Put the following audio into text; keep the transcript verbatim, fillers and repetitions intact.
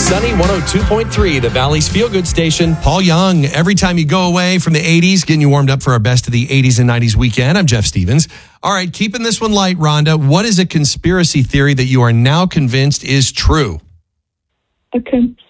Sunny one oh two point three, the Valley's Feel Good Station. Paul Young, every time you go away from the eighties, getting you warmed up for our best of the eighties and nineties weekend. I'm Jeff Stevens. All right, keeping this one light, Rhonda. What is a conspiracy theory that you are now convinced is true? A conspiracy